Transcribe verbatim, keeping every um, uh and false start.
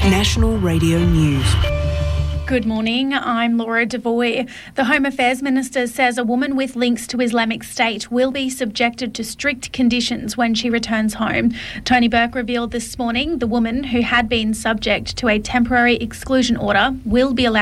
National Radio News. Good morning, I'm Laura Devoy. The Home Affairs Minister says a woman with links to Islamic State will be subjected to strict conditions when she returns home. Tony Burke revealed this morning the woman, who had been subject to a temporary exclusion order, will be allowed